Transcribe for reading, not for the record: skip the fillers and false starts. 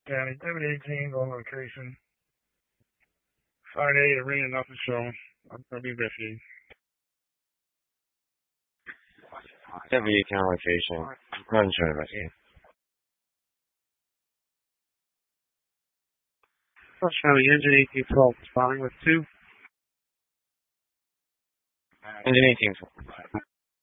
County, Deputy 18 on location. Friday, arena, nothing showing. I'm going to be with you. Deputy 18 on location. Nothing showing about you. County, engine 1812, responding with 2. Engine 1812.